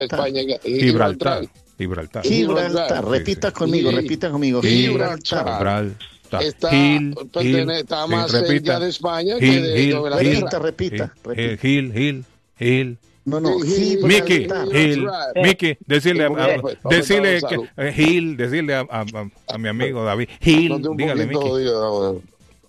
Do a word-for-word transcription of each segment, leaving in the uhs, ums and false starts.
España, Gibraltar. Gibraltar. Gibraltar. Gibraltar. Repita Sí, sí. conmigo, Sí. repita conmigo. Gibraltar. Gibraltar. Está, Gil, pertene- Gil, está sí, más repita. cerca de España que Gil, de, Gil, de la Gil, Repita, tierra. repita, Gil, repita. Gil, Gil, Gil. No, no, Sí, Gil, Mickey, Gibraltar. Gil, Right. Mickey, decirle, Muy a, bien, a- pues, vamos a decirle dar que, salud. eh, Gil, decirle a, a- a- a mi amigo David, No Gil, te un dígale poquito Mickey. jodido.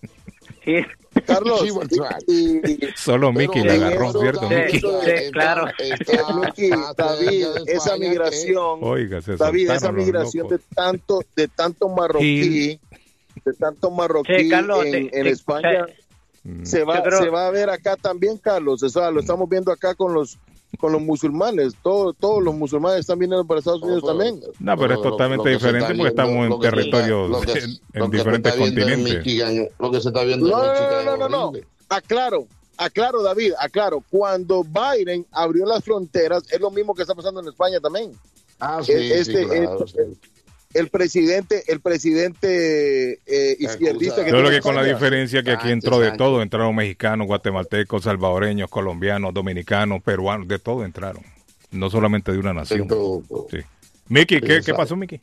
Sí, Carlos, Gibraltar. y, Solo Mickey Pero le en agarró, eso, ¿cierto, en Mickey? eso Sí, de- claro. Está Mickey, más David, cerca de esa España migración, Oiga, se David, esa soltaron los migración de locos. tanto, de tanto marroquí, Gil. de tanto marroquí Sí, Carlos, en, te- en te- España, Mm. se va, Yo creo- se va a ver acá también, Carlos. O sea, lo estamos viendo acá con los, con los musulmanes. Todo, todos los musulmanes están viniendo para Estados Unidos también. No, pero es Lo- lo- totalmente lo que se diferente está porque estamos viendo- en lo que se está- territorios lo que- en, en lo que se diferentes está viendo en continentes. Michigan, lo que se está viendo No, en no, Michigan no, no, es no, no. horrible. Aclaro, aclaro, David, aclaro. Cuando Biden abrió las fronteras, es lo mismo que está pasando en España también. Ah, sí, Este- sí, claro, este- sí. El presidente, el presidente eh, izquierdista que Solo tiene que con la España. diferencia que aquí Sánchez, entró de Sánchez. todo, entraron mexicanos, guatemaltecos, salvadoreños, colombianos, dominicanos, peruanos, de todo entraron. No solamente de una nación. Entonces, Sí. Mickey, ¿qué, qué Exacto. pasó, Mickey?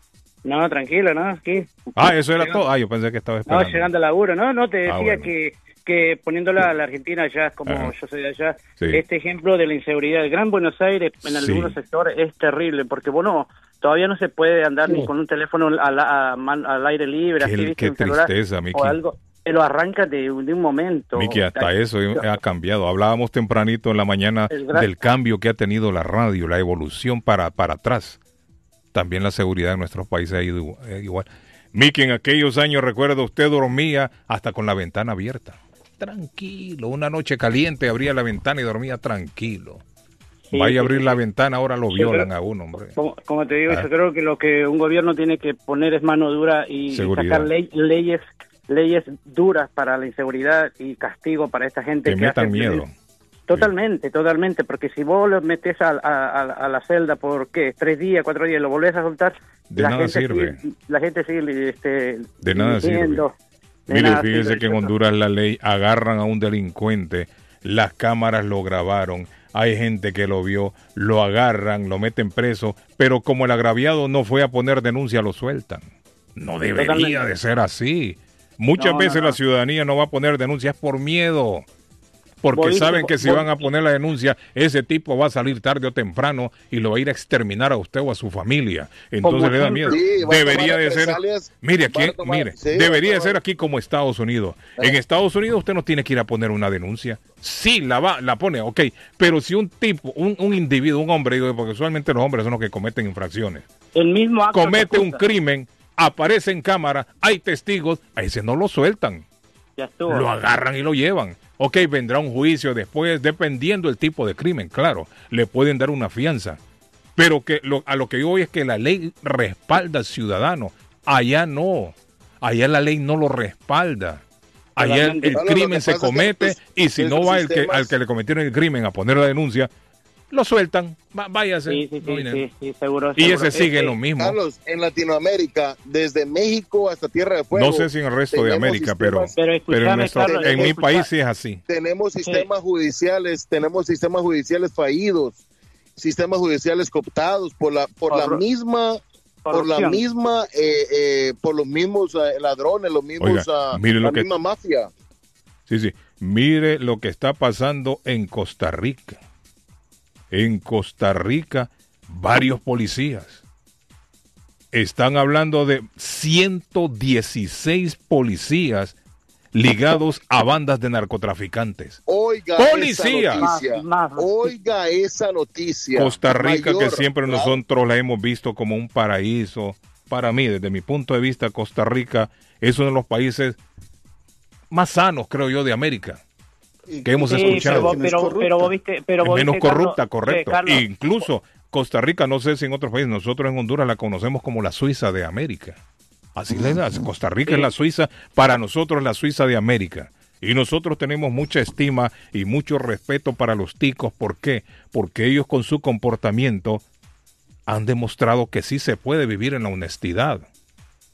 no, tranquilo, ¿no? Aquí. Ah, eso era Llegando- todo. Ah, yo pensé que estaba No, esperando. llegando al laburo. No, no, te decía Ah, bueno. que, que poniéndola a la Argentina allá, como Ajá. yo soy de allá, Sí. este ejemplo de la inseguridad del Gran Buenos Aires en Sí. algunos sectores es terrible, porque bueno, todavía no se puede andar ni con un teléfono al, a- man- al aire libre, Qué- así, ¿viste? qué un celular tristeza, Miki. o algo, te lo arranca de, de un momento. Miki, hasta Ay, eso ha cambiado. Hablábamos tempranito en la mañana El gran- del cambio que ha tenido la radio, la evolución para, para atrás. También la seguridad en nuestros países ha ido igu- eh, igual. Miki, en aquellos años, recuerdo, usted dormía hasta con la ventana abierta. Tranquilo, una noche caliente, abría la ventana y dormía tranquilo. Sí, Vaya a sí, abrir sí. la ventana, ahora lo Yo violan creo- a uno, hombre. Como, como te digo, Ah. yo creo que lo que un gobierno tiene que poner es mano dura y Seguridad. sacar ley- leyes leyes duras para la inseguridad y castigo para esta gente Que que metan hace miedo. violencia. Totalmente, totalmente, porque si vos lo metes a, a, a- a la celda por, ¿qué? Tres días, cuatro días, lo volvés a soltar, De la nada gente sirve. sigue, la gente sigue este, De nada sirve. delinquiendo. De Mire, nada fíjese sirve. que en Honduras la ley agarran a un delincuente, las cámaras lo grabaron, hay gente que lo vio, lo agarran, lo meten preso, pero como el agraviado no fue a poner denuncia, lo sueltan. No debería Totalmente. de ser así. Muchas No, veces no, no. la ciudadanía no va a poner denuncias por miedo. Porque Vos saben viste, que si vos- van a poner la denuncia, ese tipo va a salir tarde o temprano y lo va a ir a exterminar a usted o a su familia. Entonces Como le da ejemplo. miedo. Sí, va a Debería tomar de ser, represalias, mire va a aquí, tomar- mire, sí, va a debería de tomar- ser aquí como Estados Unidos. En Estados Unidos usted no tiene que ir a poner una denuncia. Sí, la va, la pone, ok, pero si un tipo, un, un individuo, un hombre, digo, porque usualmente los hombres son los que cometen infracciones, El mismo acto comete se un acusa. crimen, aparece en cámara, hay testigos, a ese no lo sueltan. Ya estuvo. Lo agarran y lo llevan. Ok, vendrá un juicio después, dependiendo del tipo de crimen, claro, le pueden dar una fianza. Pero que lo- a lo que yo voy es que la ley respalda al ciudadano. Allá no. Allá la ley no lo respalda. Allá el, Totalmente. el Claro, lo crimen que se pasa es que, comete pues, y si no nuestros va el que, sistemas- al que le cometieron el crimen a poner la denuncia, lo sueltan. Va- váyase. Sí, sí, no sí, viene. sí, sí, seguro. Y seguro. ese sigue Este, lo mismo. Carlos, en Latinoamérica, desde México hasta Tierra de Fuego. No sé si en el resto de tenemos América, pero, sistemas- Pero pero en, escúchame, nuestro- Carlos, en mi escucha- país sí es así. Tenemos sistemas judiciales, tenemos sistemas judiciales fallidos, sistemas judiciales cooptados por la por la Corru- misma por la corrupción. misma eh, eh, por los mismos eh, ladrones, los mismos Oiga, ah, mire lo la que- misma mafia. Sí, sí. Mire lo que está pasando en Costa Rica. En Costa Rica, varios policías. Están hablando de ciento dieciséis policías ligados a bandas de narcotraficantes. Oiga ¡Policía! esa noticia. Más, más. Oiga esa noticia. Costa Rica, Mayor, que siempre claro. nosotros la hemos visto como un paraíso. Para mí, desde mi punto de vista, Costa Rica es uno de los países más sanos, creo yo, de América. Que hemos Sí, escuchado. pero, vos- Que no es pero, corrupta. pero vos viste, pero Es vos menos viste, Carlos, corrupta, correcto. eh, Carlos, Incluso Costa Rica, no sé si en otros países, nosotros en Honduras la conocemos como la Suiza de América. Así le das. Costa Rica es la Suiza, para nosotros la Suiza de América. Y nosotros tenemos mucha estima y mucho respeto para los ticos. ¿Por qué? Porque ellos con su comportamiento han demostrado que sí se puede vivir en la honestidad.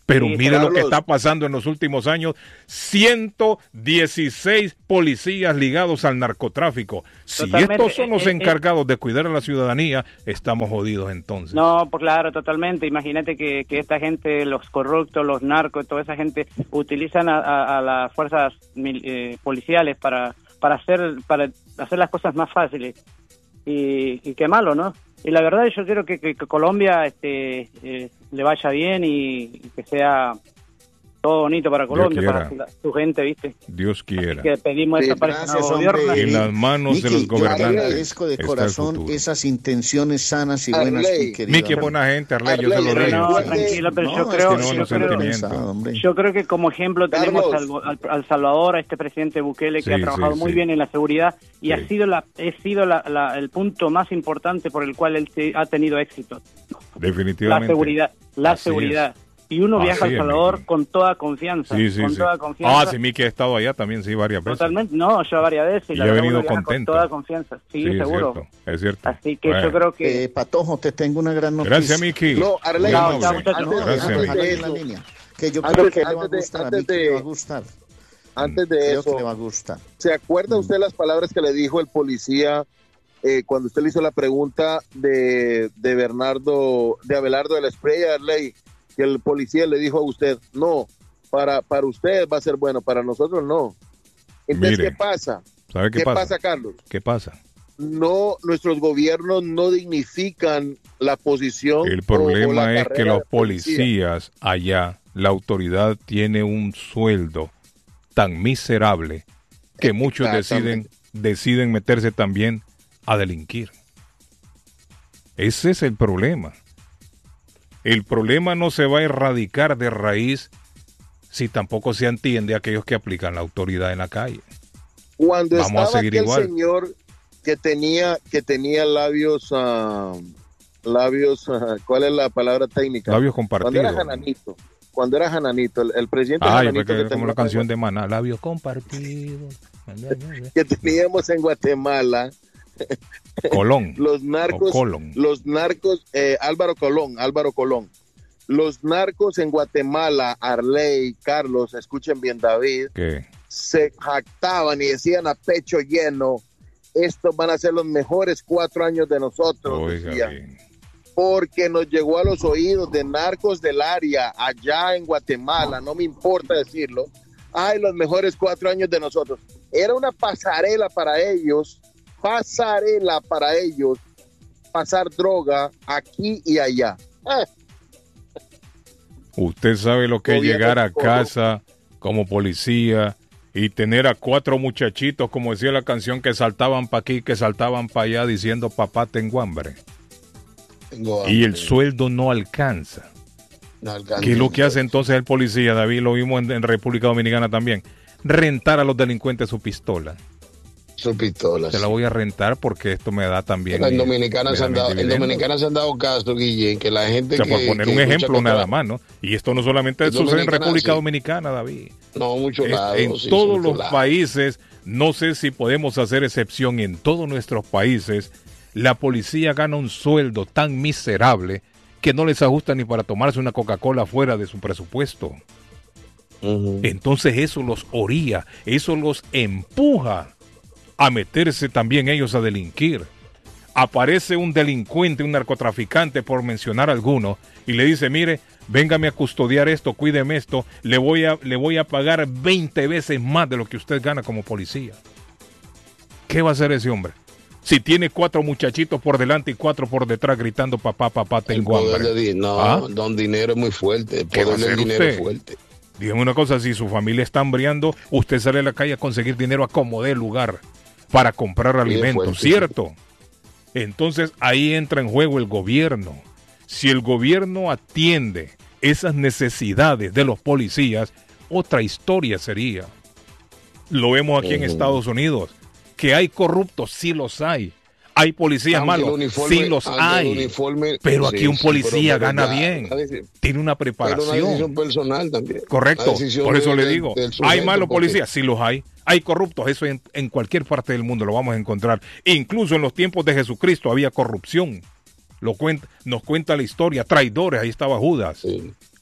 Pero Sí, mire Carlos. lo que está pasando en los últimos años. ciento dieciséis policías ligados al narcotráfico. Si Totalmente. estos son los Eh, eh, encargados de cuidar a la ciudadanía, estamos jodidos entonces. No, pues claro, totalmente. Imagínate que, que esta gente, los corruptos, los narcos, toda esa gente utilizan a, a- a las fuerzas mil- eh, policiales para para hacer para hacer las cosas más fáciles. Y, y qué malo, ¿no? Y la verdad yo quiero que, que- que Colombia este eh, le vaya bien y, y que sea todo bonito para Colombia, quiera. para la- su gente, ¿viste? Dios quiera. Que pedimos Sí, eso para este Gracias, nuevo hombre. gobierno. En las manos de Miki, los yo gobernantes agradezco de está el corazón futuro. esas intenciones sanas y buenas, Arley. mi querido. Miki es buena gente, Arley, yo se Arley, lo pero digo. No, recuerde- tranquilo, pero No, yo es creo, que no, yo no creo- sentimiento. pensado, hombre. Yo creo que como ejemplo tenemos Carlos. al, al, al Salvador, a este presidente Bukele, que Sí, ha trabajado sí, muy sí. bien en la seguridad y Sí. ha sido la ha sido la, la- el punto más importante por el cual él se- ha tenido éxito. La Definitivamente. seguridad, la Así seguridad. Y uno Así viaja a El es, Salvador Miki. con toda confianza, Sí, sí, con sí. toda confianza. Ah, sí, Miki ha estado allá también, sí, varias veces. Totalmente, no, yo varias veces. Y la ha verdad, venido uno viaja contento. Con toda confianza, sí, es seguro. cierto, es cierto. Así que Bueno. yo creo que... Eh, Patojo, te tengo una gran noticia. Gracias, Miki. No, Arley, Muy Chao, amable. chao, muchachos. Ah, no, Gracias, déjame Miki. dejarlo en la línea. Que yo Antes- creo que le va a antes de- gustar, a antes Miki de- le va a gustar. Antes de Creo eso, que le va a gustar. ¿se acuerda usted las palabras que le dijo el policía eh, cuando usted le hizo la pregunta de, de Bernardo, de Abelardo de la Espriella, Arley? Que el policía le dijo a usted, no, para, para usted va a ser bueno, para nosotros no. Entonces, Mire, ¿qué pasa? ¿Sabe qué, ¿Qué pasa? pasa, Carlos? ¿Qué pasa? No, nuestros gobiernos no dignifican la posición. El o- o problema la es que carrera los de policía. policías allá, la autoridad tiene un sueldo tan miserable que muchos deciden, Exactamente. deciden meterse también a delinquir. Ese es el problema. El problema no se va a erradicar de raíz si tampoco se entiende a aquellos que aplican la autoridad en la calle. Cuando Vamos a estaba seguir aquel igual. señor que tenía que tenía labios ah, labios ah, ¿cuál es la palabra técnica? Labios Cuando compartidos. era Jananito, cuando era Jananito, el, el presidente Ah, yo Jananito creo que que, era como la tenía- canción de Maná, labios compartidos. que teníamos en Guatemala, Colón. los narcos, O Colón. los narcos, eh, Álvaro Colón, Álvaro Colón, los narcos en Guatemala, Arley, Carlos, escuchen bien, David, ¿Qué? se jactaban y decían a pecho lleno, estos van a ser los mejores cuatro años de nosotros, Oiga decían, bien. porque nos llegó a los oídos de narcos del área, allá en Guatemala, no me importa decirlo, ay, los mejores cuatro años de nosotros. Era una pasarela para ellos, pasarela para ellos, pasar droga aquí y allá. Ah, Usted sabe lo que es Gobierno llegar a corrupto. casa como policía y tener a cuatro muchachitos, como decía la canción, que saltaban para aquí, que saltaban para allá diciendo papá tengo hambre. Tengo Y el hambre. sueldo no alcanza. No alcanza. ¿Qué es lo que hace entonces el policía, David? Lo vimos en, en República Dominicana también. Rentar a los delincuentes su pistola. Su pistola. Se la sí. voy a rentar porque esto me da también... Pero en mi- Dominicana, me se da han mis dado, en dividendos. Dominicana se han dado casos, Guillén, que la gente O sea, que... por poner que un lucha ejemplo contra- nada más, ¿no? Y esto no solamente En sucede en Dominicana, República sí. Dominicana, David. No, muchos Es- lados. en sí, todos muchos los lados. países, no sé si podemos hacer excepción, en todos nuestros países, la policía gana un sueldo tan miserable que no les ajusta ni para tomarse una Coca-Cola fuera de su presupuesto. Ujú. Entonces eso los orilla, eso los empuja a meterse también ellos a delinquir. Aparece un delincuente, un narcotraficante, por mencionar alguno, y le dice, mire, véngame a custodiar esto, cuídeme esto, le voy a, le voy a pagar veinte veces más de lo que usted gana como policía. ¿Qué va a hacer ese hombre? Si tiene cuatro muchachitos por delante y cuatro por detrás gritando, papá, papá, El tengo poder hambre. de di- no, ¿Ah? don dinero es muy fuerte. El ¿Qué va a poder del hacer dinero usted? es fuerte. Dígame una cosa, si su familia está hambriando, usted sale a la calle a conseguir dinero a como dé lugar para comprar alimentos, fuerte. ¿cierto? Entonces ahí entra en juego el gobierno. Si el gobierno atiende esas necesidades de los policías, otra historia sería. Lo vemos aquí en Ujú. Estados Unidos, que hay corruptos, sí los hay. Hay policías Aunque el malos, uniforme- sí los aunque el hay. uniforme- Pero sí, aquí un sí, policía pero- pero gana ya, bien, una deci- tiene una Pero preparación. una decisión personal también. Correcto, Una decisión por eso de- le de- digo, del hay sujeto, malos porque- policías, sí los hay, hay corruptos, eso en, en cualquier parte del mundo lo vamos a encontrar, incluso en los tiempos de Jesucristo había corrupción, lo cuenta, nos cuenta la historia, traidores, ahí estaba Judas, Sí.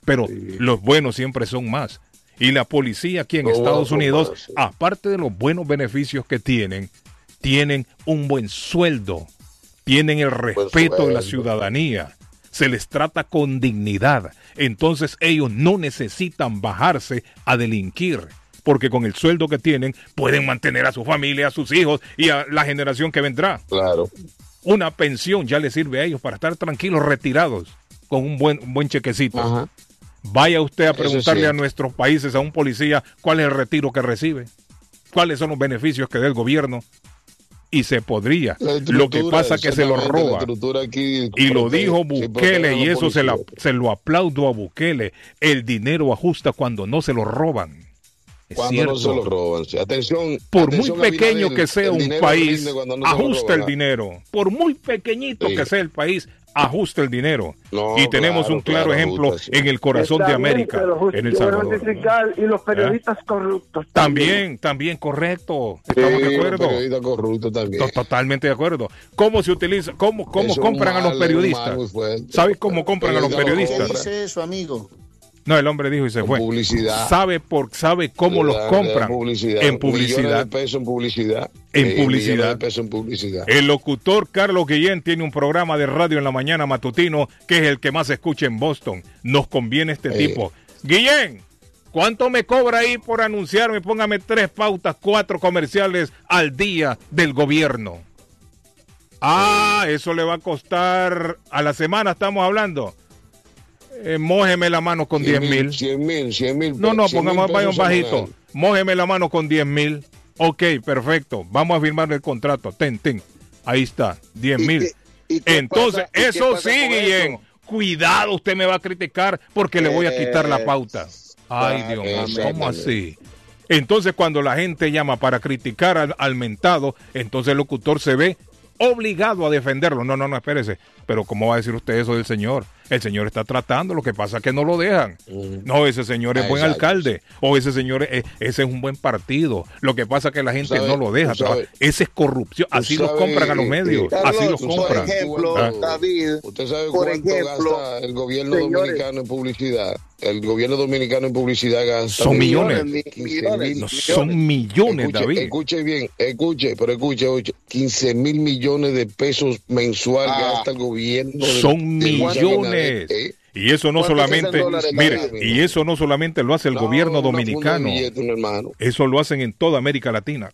pero Sí. los buenos siempre son más. Y la policía aquí en Los Estados buenos son Unidos, más, sí. aparte de los buenos beneficios que tienen, tienen un buen sueldo, tienen el respeto de la sueldo. ciudadanía, se les trata con dignidad. Entonces ellos no necesitan bajarse a delinquir, porque con el sueldo que tienen pueden mantener a su familia, a sus hijos y a la generación que vendrá. Claro. Una pensión ya les sirve a ellos para estar tranquilos, retirados, con un buen, un buen chequecito. Ajá. Vaya usted a Eso es preguntarle a cierto. nuestros países, a un policía, cuál es el retiro que recibe, cuáles son los beneficios que da el gobierno, y se podría. La Lo que estructura, pasa es que se lo exactamente, la roba. estructura aquí Y lo protege- dijo sí, Bukele, protege a y los eso se, la- policías. se lo aplaudo a Bukele. El dinero ajusta cuando no se lo roban. Es Cuando cierto. no se lo roban. Sí. Atención. Por atención, muy pequeño Abinader, que sea el un dinero país, rinde cuando no se lo ajusta roban. el dinero. Por muy pequeñito Sí. que sea el país, ajusta el dinero. No, y tenemos claro, un claro, claro, ejemplo ajusta, sí. en el corazón de Está bien, América, pero justo en El quiero Salvador. notificar, y los periodistas corruptos También, también correcto. Estamos Sí, de los acuerdo. periodistas corruptos también. To- Totalmente de acuerdo. ¿Cómo se utiliza? ¿Cómo, cómo Es un compran a los mal, es un mal periodistas? muy fuerte. ¿Sabes cómo compran a los Periodistas ¿Qué periodistas? compran. dice eso, amigo? No, el hombre dijo y se Con fue. publicidad. Sabe por sabe cómo los Le dan- le dan compran publicidad. en Millones publicidad. de pesos en publicidad. En Eh, publicidad. millones de pesos en publicidad. El locutor Carlos Guillén tiene un programa de radio en la mañana matutino que es el que más se escucha en Boston. Nos conviene este Eh. tipo. Guillén, ¿cuánto me cobra ahí por anunciarme? Póngame tres pautas, cuatro comerciales al día del gobierno. Ah, eso le va a costar a la semana, estamos hablando. Eh, mójeme la mano con diez mil. cien mil, cien mil. No, no, cien mil pongamos vaya un pesos bajito. semanales. Mójeme la mano con diez mil. Ok, perfecto. Vamos a firmar el contrato. Ten, ten. Ahí está, diez ¿Y mil. qué- y qué Entonces, pasa- y qué eso pasa sí, con Guillén. eso? Cuidado, usted me va a criticar porque le voy a quitar la Eh, pauta. Ay, Dios mío, exactamente. ¿cómo así? Entonces, cuando la gente llama para criticar al, al mentado, entonces el locutor se ve obligado a defenderlo. No, no, no, espérese. Pero ¿cómo va a decir usted eso del señor? El señor está tratando, lo que pasa es que no lo dejan. Mm. No, ese señor es Ah, buen exacto. alcalde. O ese señor, es, ese es un buen partido. Lo que pasa es que la gente sabes, no lo deja tú sabes. trabajar. Ese es corrupción. Tú Así los sabes, compran a los eh, medios. eh, Así Carlos, los tú compran. Por ejemplo, Ah. David, ¿Usted sabe por cuánto ejemplo, gasta el gobierno señores, dominicano en publicidad? El gobierno dominicano en publicidad gasta... Son millones. mi- quince millones, No, mil. son millones, Escuche, David. escuche bien, escuche, pero escuche, oye, quince mil millones de pesos mensual Ah. gasta el gobierno. de- Son de Luis millones. Abinader, ¿eh? Y eso no ¿Cuántos solamente, es el dólar, mire, David? y eso no solamente lo hace el No, gobierno una funda de dominicano. billete, un hermano. Eso lo hacen en toda América Latina.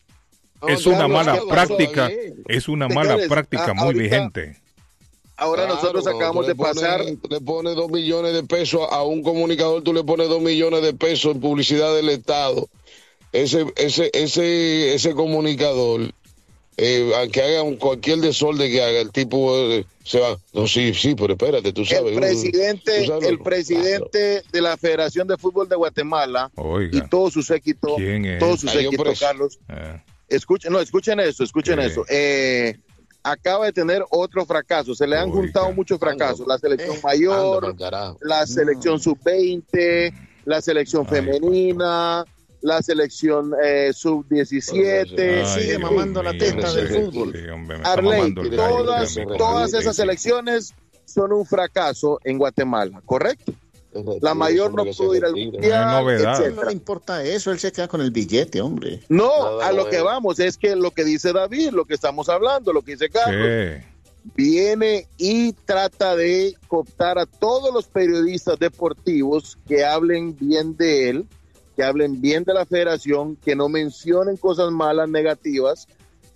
No, Es ya una lo mala sabe, práctica, está bien. es una Señores, mala práctica a- muy ahorita- vigente. ahora Claro, nosotros cuando acabamos tú le de pasar, pones- Le pones dos millones de pesos a un comunicador, tú le pones dos millones de pesos en publicidad del Estado. Ese, ese, ese, ese comunicador, eh, aunque haga un- cualquier desorden que haga, el tipo eh, se va. No, sí, sí, pero espérate, tú sabes. el presidente, tú sabes, el presidente de la Federación de Fútbol de Guatemala y Oiga, todo su séquito, ¿quién es? todo su Cayó séquito, preso. Carlos, eh, escuchen, no, escuchen eso, escuchen ¿Qué? eso. Eh, acaba de tener otro fracaso, se le han Oiga. juntado muchos fracasos, la selección Eh, Anda mayor, pa'l carajo. la selección sub veinte, la selección Ay, femenina, la selección eh, sub diecisiete. ay, sigue Dios mamando la mío, teta sí, del sí, fútbol. sí, hombre, me está Arley, mamando el gallo, todas, dígame, ¿cómo? todas Sí, esas sí. selecciones son un fracaso en Guatemala, ¿correcto? La mayor no pudo ir al No hay mundial, novedad. No etcétera. le importa eso, él se queda con el billete, hombre. No, Nada a lo bueno. que vamos es que lo que dice David, lo que estamos hablando, lo que dice Carlos, ¿Qué? viene y trata de cooptar a todos los periodistas deportivos que hablen bien de él, que hablen bien de la federación, que no mencionen cosas malas, negativas,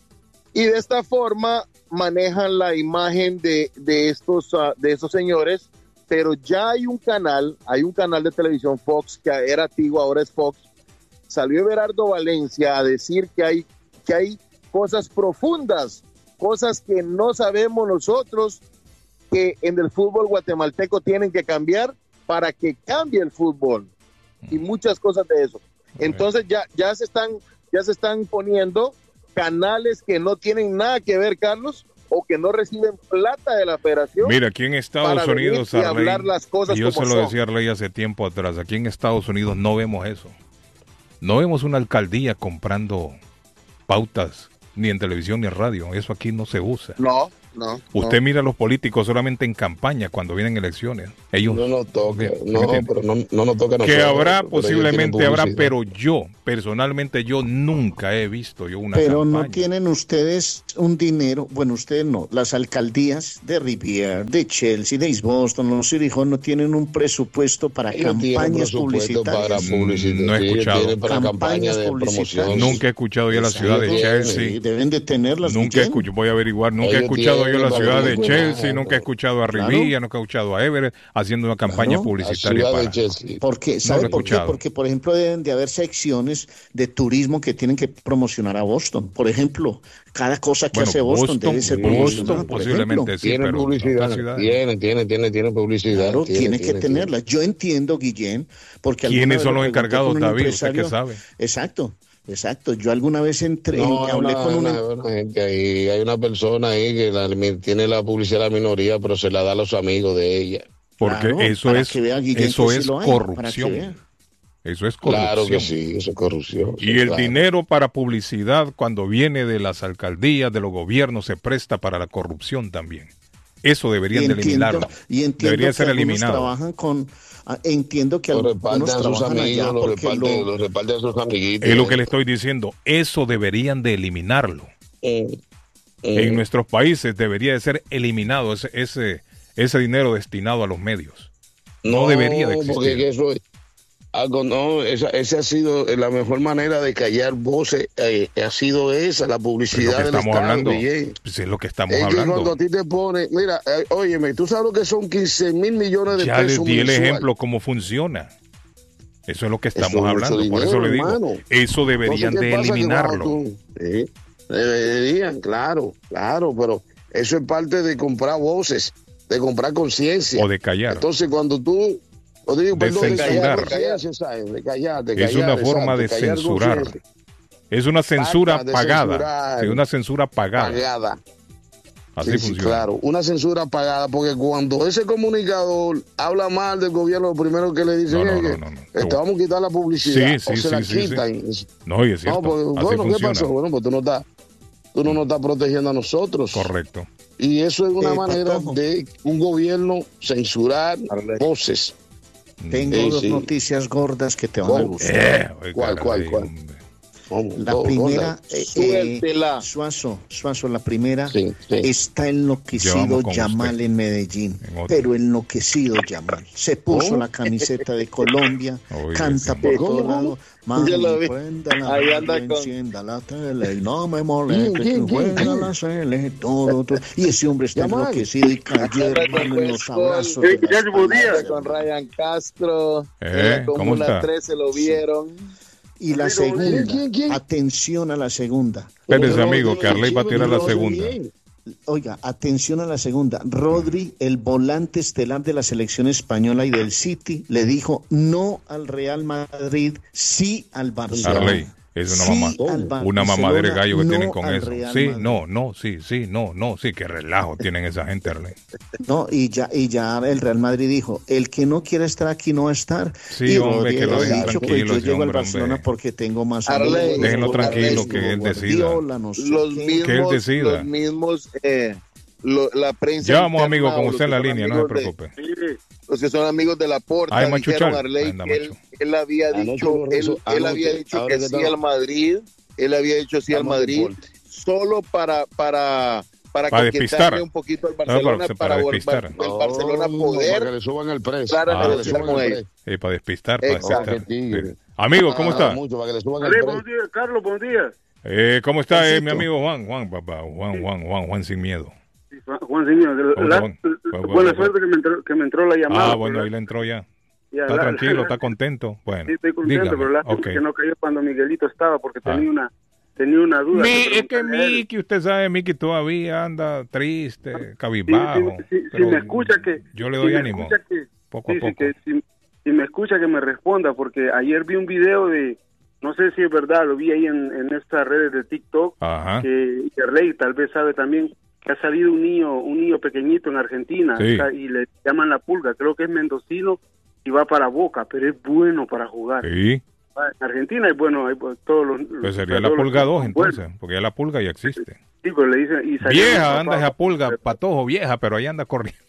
y de esta forma manejan la imagen de, de estos uh, de estos señores. Pero ya hay un canal, hay un canal de televisión Fox, que era Tigo, ahora es Fox. Salió Everardo Valencia a decir que hay, que hay cosas profundas, cosas que no sabemos nosotros, que en el fútbol guatemalteco tienen que cambiar para que cambie el fútbol. Y muchas cosas de eso. Entonces ya, ya se están, ya se están poniendo canales que no tienen nada que ver, Carlos, o que no reciben plata de la federación. Mira, aquí en Estados para venir Unidos, y Arley, hablar las cosas y yo como se lo son. decía a Arley hace tiempo atrás, aquí en Estados Unidos no vemos eso. No vemos una alcaldía comprando pautas, ni en televisión ni en radio. Eso aquí no se usa. No, No, Usted no. mira a los políticos solamente en campaña cuando vienen elecciones. Ellos No nos toca, no, ¿me entiende? pero no, no nos toca a que nosotros, habrá, pero ellos posiblemente tienen habrá, publicidad. pero yo, personalmente, yo nunca he visto yo una Pero campaña. no tienen ustedes un dinero, bueno, ustedes no, las alcaldías de Riviera, de Chelsea, de East Boston, los City Hall no tienen un presupuesto para Ellos tienen campañas presupuesto para publicitarias. publicidad. No he sí, ellos escuchado. tienen para campaña Campañas de publicitarias. promoción. Nunca he escuchado yo la ciudad de Ellos Chelsea. sí, deben de tenerlas. Nunca he Guillén. escuchado, voy a averiguar, nunca he Ellos escuchado yo tienen la para ciudad de publicidad, Chelsea, nunca he escuchado a Claro. Rivilla, nunca he escuchado a Everett haciendo una campaña Claro. La publicitaria ciudad para... de Chelsea. Porque, ¿sabe lo he por qué? escuchado. Porque, por ejemplo, deben de haber secciones de turismo que tienen que promocionar a Boston. Por ejemplo, cada cosa que Bueno, hace Boston, Boston, debe ser Boston promocionada, por posiblemente ejemplo. sí, Tiene pero en publicidad, otras ciudades. tiene, tiene, tiene, tiene publicidad. Claro, tiene, que tiene, tenerla. Yo entiendo, Guillén, porque alguna ¿Quiénes vez son lo los pregunté encargados, con un David? ¿Usted qué empresario. sabe? Exacto, exacto. Yo alguna vez entré, No, hablé una, con un... una, una gente ahí, hay una persona ahí que la- tiene la publicidad de la minoría, pero se la da a los amigos de ella. Porque Claro, eso para es, que vea, Guillén, eso que sí es lo hay, para que corrupción. vea. Eso es corrupción. Claro que sí, eso es corrupción. sí, Y el claro. dinero para publicidad, cuando viene de las alcaldías, de los gobiernos, se presta para la corrupción también. Eso deberían Y de entiendo, eliminarlo. y entiendo Debería que ser algunos eliminado. trabajan con... ah, Entiendo que Lo algunos reparten a sus trabajan allá amigos, lo porque reparten, lo... lo reparten a sus amiguitos. Es lo que le estoy diciendo. Eso deberían de eliminarlo. Mm, En mm. nuestros países debería de ser eliminado ese, ese, ese dinero destinado a los medios. No, debería de existir. Porque eso es algo, no, esa, esa ha sido la mejor manera de callar voces, eh, ha sido esa, la Es lo publicidad que del estamos Estado, hablando. Guillén. Pues es lo que estamos Es que hablando. cuando a ti te pones, mira, eh, óyeme, tú sabes lo que son quince mil millones de Ya les pesos di el mensual. ejemplo cómo funciona. Eso es lo que Eso estamos es mucho hablando. Por dinero, eso le digo, hermano. eso deberían Entonces, ¿qué de pasa? Que eliminarlo. cuando tú- sí, deberían, claro, claro, pero eso es parte de comprar voces, de comprar conciencia. O de callar. Entonces, cuando tú, o digo, De perdón, censurar. callar conciencia, ¿sabes? De callar, de Es callar, una forma de exacto, callar censurar. conciencia. Es una censura Basta de pagada. censurar. Sí, una censura pagada. Pagada. Así Sí, sí, funciona. claro, una censura pagada, porque cuando ese comunicador habla mal del gobierno, lo primero que le dicen No, no, es no, que no, no. este, vamos a quitar la publicidad, Sí, sí, o se la sí, sí, quitan. No, y es cierto. No, pues, Así bueno, ¿qué funciona. pasó? Bueno, pues tú no estás, tú no nos estás protegiendo a nosotros. Correcto. Y eso es una Eh, manera Patojo. de un gobierno censurar voces. Tengo Sí, dos sí. noticias gordas que te van a ¿Cómo? gustar. Eh, oiga, ¿Cuál, cuál, ay, cuál? hombre. Vamos, La dos, primera, dos, eh, eh, Suéltela. Suazo, Suazo, la primera Sí, sí. está enloquecido Llevamos con Yamal usted. en Medellín, En otro. pero enloquecido Yamal. Se puso ¿Oh? la camiseta de Colombia, Oiga, canta sí. por ¿Cómo, todo cómo? lado. Mami, Yo lo vi. prenda la Ahí radio, anda con- encienda la tele y no me moleste, ¿Quién, que quién, quién, juega quién? la Sele, todo, todo. Y ese hombre está Yamal. enloquecido y cayó, Anda con hermano, en los Westball. abrazos de las Guillermo Díaz. palabras. Con Ryan Castro, Eh, en la ¿cómo Comuna está? trece lo vieron. Y la ¿Quién, segunda, quién, quién? atención a la segunda. Espérese, Rodri, amigo, que Arley va a tirar la Rodri, segunda. bien. Oiga, atención a la segunda. Rodri, el volante estelar de la selección española y del City, le dijo no al Real Madrid, sí al Barcelona. Arley, es una Sí mamá, al Bar- una mamadera de gallo que no tienen con al eso. Real Sí, Madrid. no, no, sí, sí, no, no, sí, qué relajo tienen esa gente, Arley. No, y ya, y ya el Real Madrid dijo, el que no quiera estar aquí no va a estar. Sí, y hombre, Rodri que lo ha dejen dicho, pues tranquilo yo ese llego al hombre, Barcelona hombre. porque tengo más Arley, amigos, Déjenlo porque tranquilo, tengo que él Guardiola, no sé Los qué. mismos, Que él decida. los mismos, eh, lo- la prensa. Ya vamos, interna amigo, con o los usted en que la son línea, no se amigos de- preocupe. Sí, Los que son amigos de la Porta Ay, dijeron machuchar. Arley Anda, que él, macho. él había Anoche dicho, por él, eso, él anoche, había dicho ahora que que sí estaba- al Madrid, él había dicho sí al Estamos en Madrid, deporte. solo para para para, Para coquetarle despistar. un poquito al para- Barcelona para para, vol- despistar. el Barcelona No, poder para que le suban el precio. Claro, para que le negociar suban con el ellos. precio. Eh, para despistar, para Exacto. despistar. Qué tigre. Sí. Amigo, ¿cómo Ah, está? mucho, para que le suban el Arley, precio. buenos días, Carlos, buenos días. Eh, ¿Cómo está eh, mi Juancito. amigo Juan? Juan, papá, Juan, Juan, Juan, Juan sin miedo. Sí, Juan- Juan Señor, ¿Cómo la- está, Juan? Bueno, buena bueno, suerte que me, entró, que me entró la llamada. Ah, bueno, pero ahí le entró ya. ya, ¿Está la- tranquilo? ¿Está contento? Bueno, Sí, estoy contento, dígame. pero lástima Ok. que no cayó cuando Miguelito estaba porque Ah. tenía una tenía una duda. Mi- que es que preguntarle a él. Miki, usted sabe, Miki todavía anda triste, Sí, cabizbajo. sí, sí, si pero me escucha que yo le si doy me ánimo, escucha que- poco a sí, sí, poco. que si, si me escucha que me responda, porque ayer vi un video de, no sé si es verdad, lo vi ahí en, en estas redes de TikTok, Ajá. que, que Rey tal vez sabe también que ha salido un niño un niño pequeñito en Argentina Sí. está- y le llaman la pulga, creo que es mendocino y va para Boca, pero es bueno para jugar. Sí. En Argentina hay, bueno, hay pues, todos los... Pues sería todos la los- pulga dos bueno, entonces, porque ya la pulga ya existe. sí, pero le dicen... Y salió Vieja, un anda papá- esa pulga, patojo, vieja, pero ahí anda corriendo.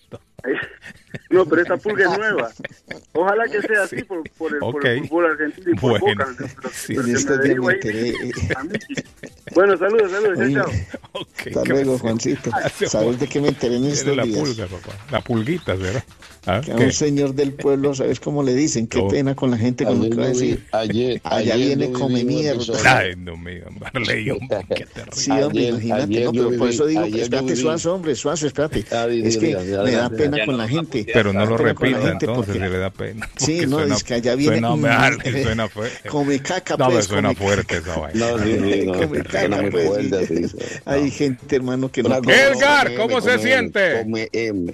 No, pero esta pulga es nueva. Ojalá que sea así Sí. por, por, el, por Ok. el fútbol argentino y por Bueno. Boca. Pero- Sí. pero En se estos me días deriva me ahí enteré. a mí. Bueno, saludos, saludos. Oye, Chao, chao. Ok, Hasta luego, gracias. Juancito. Gracias, ¿Sabes Juan. de qué me enteré en Tiene estos la días? pulga, papá. La pulguita, ¿verdad? ¿Ah? Que a ¿Qué? un señor del pueblo, ¿sabes cómo le dicen? Qué Oh. pena con la gente cuando Ayer, va a yo vi- decir, ayer, allá ayer viene yo vi come un mierda. episodio. Ay, no me Marley, hombre, qué terrible. sí, hombre, Ayer- imagínate, ayer no, yo pero por viví- eso digo, ayer yo espérate, viví- suazo, hombre, suazo, espérate. Ah, di- Es di- que di- me da adelante. pena Ya con no la nos gente. puteas. Pero no Me lo da pena con la repita gente entonces, porque- si le da pena. Sí, porque no, suena, es que allá viene... Suena mm, mal, suena fue. Come caca, No, me pues, suena come fuerte caca. esa vaina. No, sí, sí, no, Come suena caca, muy pues, fuerte, sí. sí, sí. Hay gente, hermano, que no... Una cosa, Edgar, come ¿cómo M, se come siente? M, come M.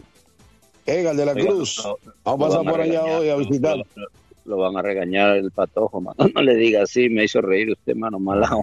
Edgar de la Oiga, Cruz, lo- vamos a lo pasar van a por allá regañar, hoy a lo- visitar. Lo, lo- lo van a regañar el patojo, mano. No le diga así, me hizo reír usted, mano, malao.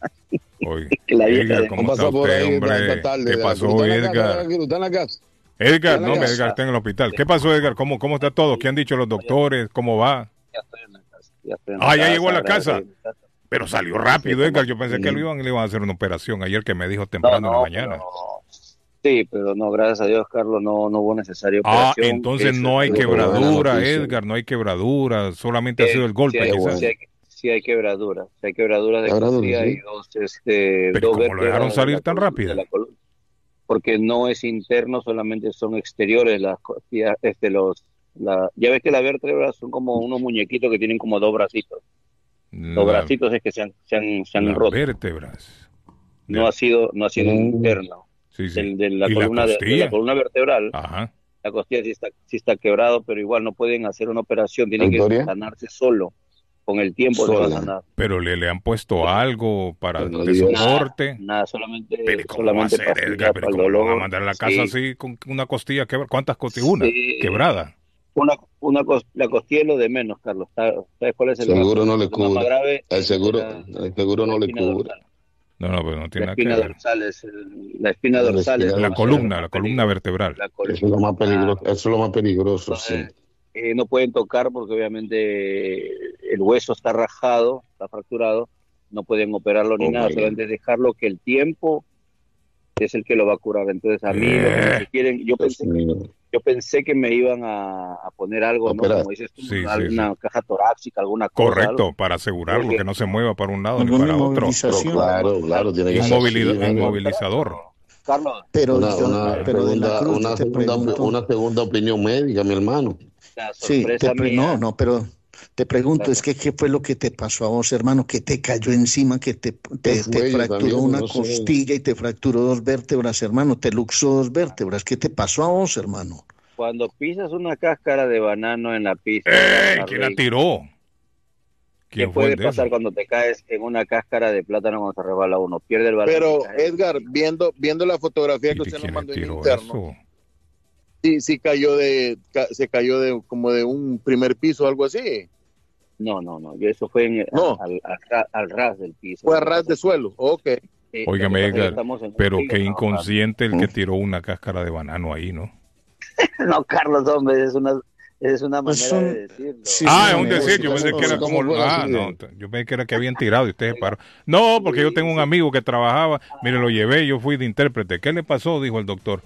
Oye, La vieja Edgar, de- ¿cómo Vamos a está pasar por usted, ahí hombre? esta tarde. ¿Qué de la pasó, Cruz. Está en la casa, Edgar? está en la casa. Edgar, Ya no, la me casa. Edgar está en el hospital. ¿Qué pasó, Edgar? ¿Cómo, cómo está todo? ¿Qué han dicho los doctores? ¿Cómo va? Ya estoy en la casa. Ya estoy en Ah, ya llegó a la gracias casa. a Dios, en la casa. Pero salió rápido, Sí, Edgar. como- Yo pensé que le iban, le iban a hacer una operación ayer que me dijo No, temprano en no, la mañana. pero- sí, pero no, gracias a Dios, Carlos, no, no hubo necesaria Ah, operación. entonces Eso no hay es- quebradura, noticia. Edgar, no hay quebradura. Solamente ha Sí, sido el golpe, sí hay, quizás. sí hay, sí hay quebradura, sí hay quebradura de Quebradura, costilla sí. y dos, este, Pero dos ¿cómo lo vértebras dejaron de salir la tan columna- rápido? de la columna. Porque no es interno, solamente son exteriores las costillas, este, los, la, ya ves que las vértebras son como unos muñequitos que tienen como dos bracitos. Los La- bracitos es que se han, se han, se han las roto. vértebras. No ha sido, no ha sido Mm. interno. Sí, sí. Del- de, la ¿Y la columna de- de, costilla? la columna vertebral, Ajá. la costilla sí está, sí está quebrado, pero igual no pueden hacer una operación, tienen que ¿Victoria? sanarse solo. Con el tiempo se va a Sola. sanar. Pero le, le han puesto algo para Pero de Dios. soporte. Nada, solamente, Pero ¿cómo va a solamente ser, pastillas Edgar? Pero para el ¿cómo lo van a dolor. mandar a la casa Sí. así con una costilla quebrada? ¿Cuántas costillas? Una Sí. quebrada. Una, una cos- la costilla es lo de menos, Carlos. ¿Sabes cuál es el Seguro no le problema más cubre. grave? El seguro, La- el seguro no la le espina cubre. dorsal. No, no, pero no tiene La nada que espina ver. dorsal es el- la espina La dorsal es espina La columna, la más columna peligrosa. vertebral. La Eso columna. es lo más peligroso. Ah. Eso es lo más peligroso, sí. Entonces, eh, no pueden tocar porque obviamente eh, el hueso está rajado, está fracturado, no pueden operarlo ni Oh, nada, my solamente dejarlo que el tiempo es el que lo va a curar. Entonces a mí lo que me Eh. quieren, yo Dios pensé, mío. yo pensé que me iban a, a poner algo, ¿no? Operar. Como dices tú, Sí, sí, alguna sí. caja torácica, alguna cosa. Correcto, algo. para asegurarlo, Porque- que no se mueva para un lado ni Alguna para otro. Pero inmovilización. claro, claro, tiene que ser Inmovili- así, ¿no? inmovilizador. Carlos, Pero, Una, yo- una pero de la segunda, Cruz, una, yo te segunda, pregunto... una segunda opinión médica, mi hermano. la Sí, sorpresa te pre- mía, no, no, pero te pregunto, Claro. es que ¿qué fue lo que te pasó a vos, hermano? Que te cayó encima, que te, te, ¿Qué te fue? Yo fracturó también, una no sé. costilla y te fracturó dos vértebras, hermano, te luxó dos vértebras. ¿Qué te pasó a vos, hermano? cuando pisas una cáscara de banano en la pista, ¡Ey! Carlos, ¿Quién la tiró? ¿qué ¿Quién fue puede el de pasar esos? cuando te caes en una cáscara de plátano cuando se resbala uno? Pierde el balón. Pero, y cae. Edgar, viendo, viendo la fotografía que ¿Y usted nos quién le mandó en tiró interno, eso? sí, sí cayó de, ca- se cayó de como de un primer piso o algo así. No, no, no. Yo eso fue en, No. al, al, ra- al ras del piso. Fue a ras de suelo. Ok. Sí, Óigame, lo que pasa es que Edgar, estamos en un pero río qué trabajando. inconsciente el que tiró una cáscara de banano ahí, ¿no? No, Carlos, hombre, es una, es una Pues manera son- de decirlo. sí, Ah, es no, un no, decir, sí, yo pensé ¿cómo- que era cómo como... fue Ah, así? no, yo pensé que era que habían tirado y usted se paró. No, porque yo tengo un amigo que trabajaba, mire, lo llevé, yo fui de intérprete. ¿Qué le pasó? Dijo el doctor.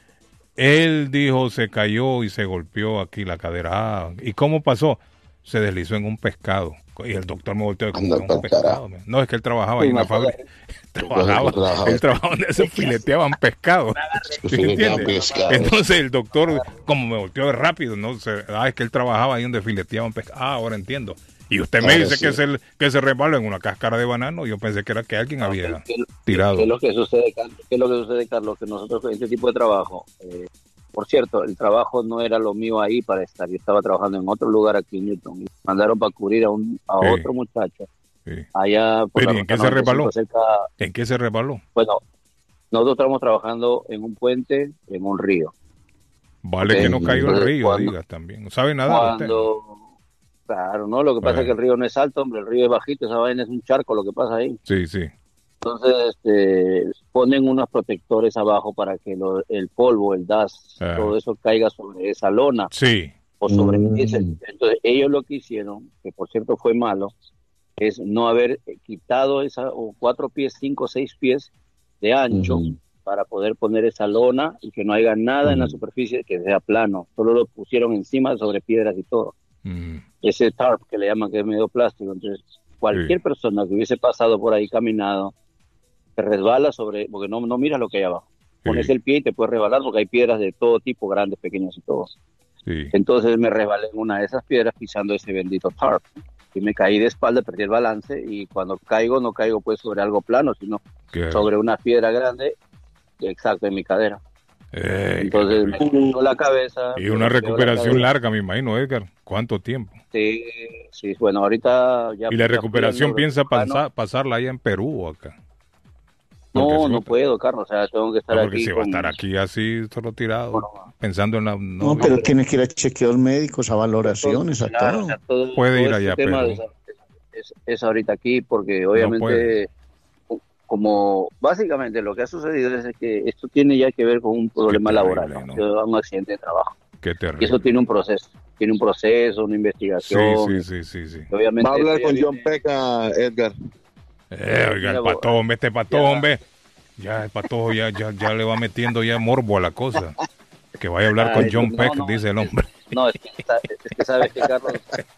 Él dijo, se cayó y se golpeó aquí la cadera. Ah, ¿y cómo pasó? Se deslizó en un pescado. Y el doctor me volteó como Anda un pa'l pescado. carajo. man. No, es que él trabajaba ahí Sí, en la me acuerdo. fábrica. Trabajaba, Trabajaba. él trabajaba donde se fileteaban pescado. ¿Sí Fileteaban entiendes? pescado. Entonces el doctor, como me volteó rápido, no sé, ah, es que él trabajaba ahí donde fileteaban pescado. Ah, ahora entiendo. Y usted me Ahora dice sí. que se, que se resbaló en una cáscara de banano. Yo pensé que era que alguien había ¿Qué, qué- tirado. qué es lo que sucede, Carlos? ¿Qué es lo que sucede, Carlos? Que nosotros en este tipo de trabajo, eh, por cierto, el trabajo no era lo mío ahí para estar. Yo estaba trabajando en otro lugar aquí en Newton. Me mandaron para cubrir a, un, a Sí. otro muchacho Sí. allá por Pero, la ¿y en qué ruta se resbaló? noventa y cinco, cerca. ¿En qué se resbaló? Bueno, nosotros estamos trabajando en un puente, en un río. Vale Ok. que no cayó el Entonces, río, cuando- digas también. ¿Sabe nada usted? Cuando, claro, no, lo que pasa Bueno. es que el río no es alto, hombre, el río es bajito, esa vaina es un charco, lo que pasa ahí. Sí, sí. Entonces, este, ponen unos protectores abajo para que lo- el polvo, el dust, Ah. todo eso caiga sobre esa lona Sí. o sobre Mm. ese. Entonces, ellos lo que hicieron, que por cierto fue malo, es no haber quitado esa, o cuatro pies, cinco o seis pies de ancho uh-huh. para poder poner esa lona y que no haya nada uh-huh. en la superficie que sea plano. Solo lo pusieron encima sobre piedras y todo. Uh-huh. Ese tarp que le llaman, que es medio plástico. Entonces, cualquier sí. persona que hubiese pasado por ahí caminado, te resbala sobre, porque no, no miras lo que hay abajo. Sí. Pones el pie y te puedes resbalar porque hay piedras de todo tipo, grandes, pequeñas y todo. Sí. Entonces me resbalé en una de esas piedras pisando ese bendito tarp. Y me caí de espalda, perdí el balance, y cuando caigo, no caigo pues sobre algo plano, sino ¿Qué? sobre una piedra grande, exacto, en mi cadera. Eh, Entonces me dio la cabeza. Y una recuperación larga, me imagino, Edgar. ¿Cuánto tiempo? Sí, sí, bueno, ahorita ya... ¿Y la recuperación piensa pasar, pasarla allá en Perú o acá? No, no puedo, Carlos, o sea, tengo que estar no, aquí. Porque si con... va a estar aquí así, solo tirado, bueno, pensando en la... No, no pero tienes que ir a chequeos médicos, a valoraciones, a claro, todo. O sea, todo. Puede todo ir allá, este pero... Es, es, es ahorita aquí, porque obviamente, no como básicamente lo que ha sucedido es que esto tiene ya que ver con un problema terrible, laboral, ¿no? ¿no? Un accidente de trabajo. Qué terrible. Y eso tiene un proceso, tiene un proceso, una investigación. Sí, sí, sí, sí. sí. Obviamente, va a hablar con viene... John Peck, Edgar. Eh, oiga, el patón, este patón, ve. Ya el patojo ya, ya, ya le va metiendo ya morbo a la cosa. Que vaya a hablar con John no, Peck, no, dice el hombre. No, es que, es que sabes que, Carlos,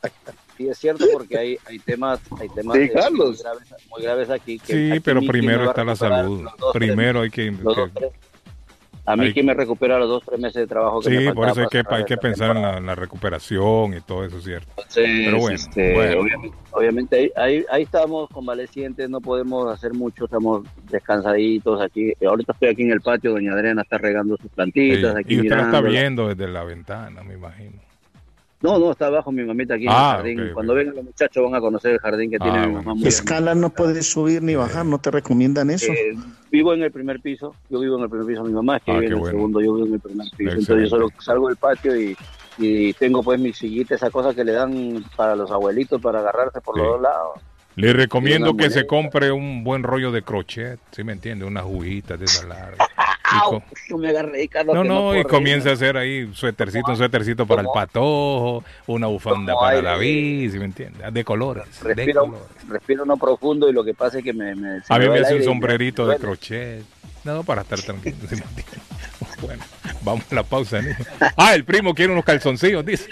sí es cierto porque hay, hay temas, hay temas sí, de, Carlos. Muy, graves, muy graves aquí. Que sí, aquí pero primero está la salud. Dos, primero tres, hay que... que a mí hay... que me recupera los dos, tres meses de trabajo que sí, me Sí, por eso hay que, hay que pensar en la, en la recuperación y todo eso, ¿cierto? Entonces, pero bueno, este, bueno. obviamente, obviamente ahí, ahí estamos convalecientes, no podemos hacer mucho, estamos descansaditos aquí. Ahorita estoy aquí en el patio, doña Adriana está regando sus plantitas. Sí, aquí y usted la está mirándola. viendo desde la ventana, me imagino. No, no, está abajo mi mamita aquí ah, en el jardín. Okay, Cuando okay. vengan los muchachos van a conocer el jardín que ah, tiene mi mamá. Muy escala no puedes subir ni bajar, ¿no te recomiendan eso? Eh, vivo en el primer piso, yo vivo en el primer piso, mi mamá es que ah, vive en el bueno. segundo, yo vivo en el primer piso. Excelente. Entonces yo solo salgo del patio y, y tengo pues mi sillita, esa cosa que le dan para los abuelitos para agarrarse por sí. los dos lados. Le recomiendo que moneda. se compre un buen rollo de crochet, ¿sí me entiende? Unas juguitas de esas largas. Com- no me agarré, Carlos, no, no, no y comienza reír, a hacer ahí suétercito, un suétercito para el patojo, una bufanda para aire, la bici, ¿sí me entiende? De colores, respiro, de colores. Respiro no profundo y lo que pasa es que me... me a mí me hace un sombrerito de crochet. No, para estar tranquilo, ¿sí me entiende? Bueno, vamos a la pausa, ¿no? Ah, el primo quiere unos calzoncillos, dice.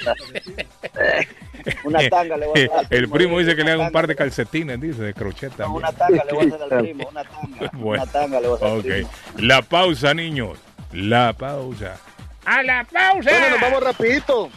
Una tanga le voy a hacer. El primo dice que le haga un par de calcetines, dice, de crochet también. No, una tanga le voy a hacer al primo, una tanga. Bueno, una tanga le voy a hacer okay. al primo. La pausa, niños. La pausa. ¡A la pausa! Bueno, nos vamos rapidito.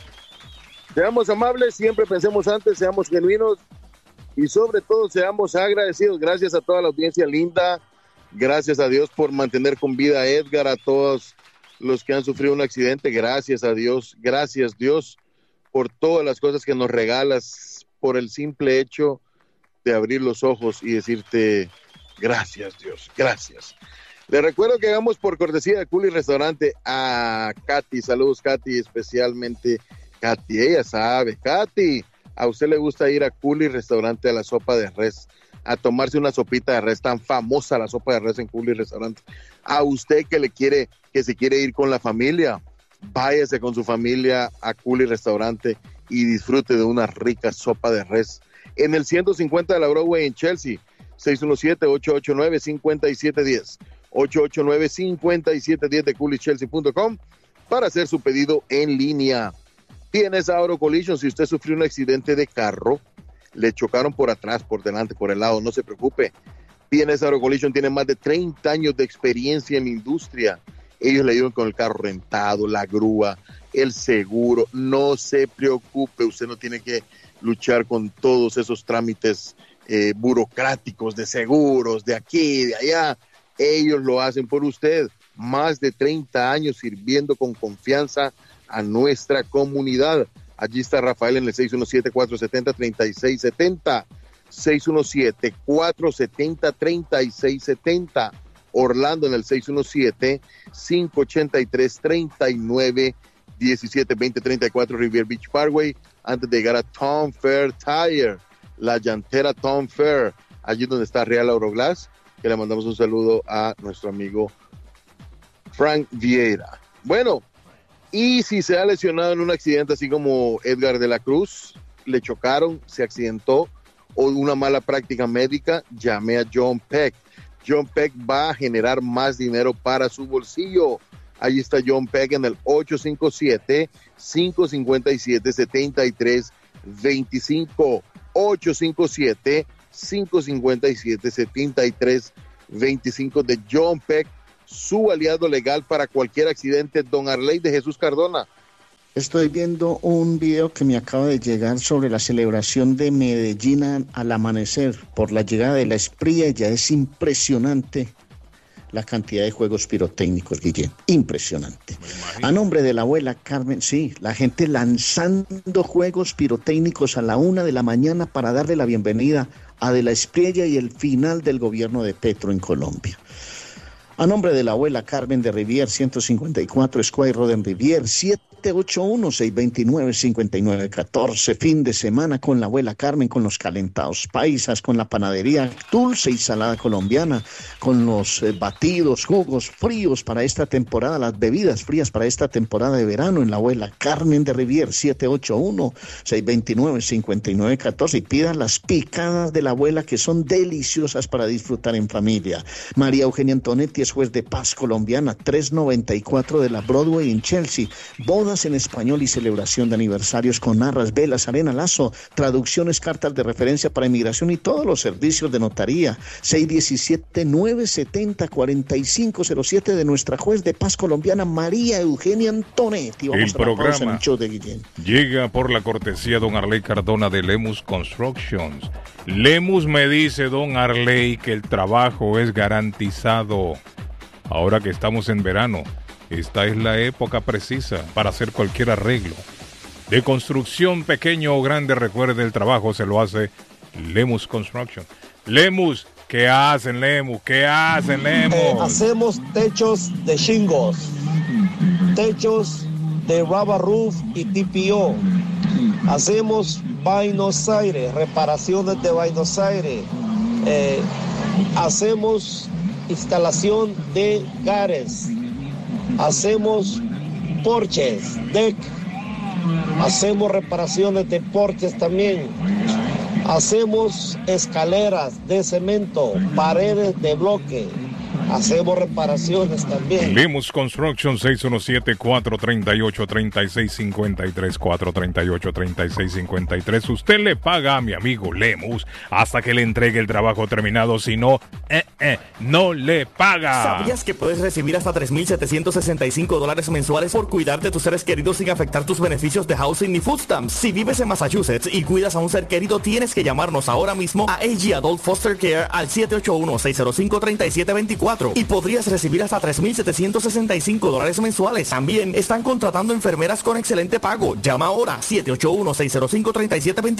Seamos amables, siempre pensemos antes, seamos genuinos y sobre todo seamos agradecidos. Gracias a toda la audiencia linda. Gracias a Dios por mantener con vida a Edgar, a todos los que han sufrido un accidente. Gracias a Dios. Gracias, Dios, por todas las cosas que nos regalas, por el simple hecho de abrir los ojos y decirte gracias, Dios, gracias. Les recuerdo que vamos por cortesía de Culi Restaurante a Katy. Saludos, Katy, especialmente Katy. Ella sabe, Katy, a usted le gusta ir a Culi Restaurante a la sopa de res, a tomarse una sopita de res, tan famosa la sopa de res en Culi Restaurante. A usted que le quiere, que se quiere ir con la familia, váyase con su familia a Culi Restaurante y disfrute de una rica sopa de res. En el ciento cincuenta de la Broadway en Chelsea, seis uno siete, ocho ocho nueve, cinco siete uno cero, ocho ocho nueve, cinco siete uno cero de culi chelsea punto com para hacer su pedido en línea. Tienes Auto Collision, si usted sufrió un accidente de carro, le chocaron por atrás, por delante, por el lado, no se preocupe. Tienes Auto Collision, tiene más de treinta años de experiencia en la industria. Ellos le ayudan con el carro rentado, la grúa, el seguro. No se preocupe, usted no tiene que luchar con todos esos trámites eh, burocráticos de seguros, de aquí, de allá. Ellos lo hacen por usted. Más de treinta años sirviendo con confianza a nuestra comunidad. Allí está Rafael en el seis uno siete, cuatro siete cero, tres seis siete cero. seis uno siete, cuatro siete cero, tres seis siete cero. Orlando en el seis uno siete, cinco ocho tres, tres nueve uno siete, dos cero tres cuatro Rivier Beach Parkway, antes de llegar a Tom Fair Tire, la llantera Tom Fair, allí donde está Real Auroglass, que le mandamos un saludo a nuestro amigo Frank Vieira. Bueno, y si se ha lesionado en un accidente así como Edgar de la Cruz, le chocaron, se accidentó, o una mala práctica médica, llame a John Peck. John Peck va a generar más dinero para su bolsillo. Ahí está John Peck en el ocho cinco siete, cinco cinco siete, siete tres dos cinco. ocho cinco siete, cinco cinco siete, siete tres dos cinco de John Peck, su aliado legal para cualquier accidente. Don Arley de Jesús Cardona. Estoy viendo un video que me acaba de llegar sobre la celebración de Medellín al amanecer por la llegada de la Esprilla. Ya es impresionante la cantidad de juegos pirotécnicos, Guillén. Impresionante. A nombre de la abuela Carmen, sí, la gente lanzando juegos pirotécnicos a la una de la mañana para darle la bienvenida a De la Espriella y el final del gobierno de Petro en Colombia. A nombre de la abuela Carmen de Rivier, ciento cincuenta y cuatro Square Road en Rivier, siete ocho uno, seis dos nueve, cinco nueve uno cuatro. Fin de semana con la abuela Carmen, con los calentados paisas, con la panadería dulce y salada colombiana, con los eh, batidos, jugos fríos para esta temporada, las bebidas frías para esta temporada de verano en la abuela Carmen de Rivier, siete ocho uno, seis dos nueve, cinco nueve uno cuatro. Y pidan las picadas de la abuela, que son deliciosas para disfrutar en familia. María Eugenia Antonetti es juez de paz colombiana, trescientos noventa y cuatro de la Broadway en Chelsea. Bodas en español y celebración de aniversarios con arras, velas, arena, lazo, traducciones, cartas de referencia para inmigración y todos los servicios de notaría. seis uno siete, nueve siete cero, cuatro cinco cero siete de nuestra juez de paz colombiana, María Eugenia Antonetti. Vamos El a la pausa en programa el show de Guillén. llega por la cortesía don Arley Cardona de Lemus Constructions. Lemus me dice, don Arley, que el trabajo es garantizado. Ahora que estamos en verano, esta es la época precisa para hacer cualquier arreglo de construcción, pequeño o grande. Recuerde, el trabajo se lo hace Lemus Construction. Lemus, ¿qué hacen, Lemus? ¿Qué hacen, Lemus? Eh, hacemos techos de shingles, techos de rubber roof y T P O. Hacemos Buenos Aires, reparaciones de Buenos Aires. Eh, hacemos instalación de gares. Hacemos porches, deck. Hacemos reparaciones de porches también. Hacemos escaleras de cemento, paredes de bloque. Hacemos reparaciones también. Lemus Construction, seis uno siete, cuatro tres ocho, tres seis cinco tres, cuatro tres ocho, tres seis cinco tres. Usted le paga a mi amigo Lemus hasta que le entregue el trabajo terminado. Si no, eh, eh, no le paga. ¿Sabías que puedes recibir hasta tres mil setecientos sesenta y cinco dólares mensuales por cuidar de tus seres queridos sin afectar tus beneficios de housing ni food stamps? Si vives en Massachusetts y cuidas a un ser querido, tienes que llamarnos ahora mismo a A G Adult Foster Care al siete ocho uno, seis cero cinco, tres siete dos cuatro y podrías recibir hasta tres mil setecientos sesenta y cinco dólares mensuales. También están contratando enfermeras con excelente pago. Llama ahora siete ocho uno, seis cero cinco, tres siete dos cuatro.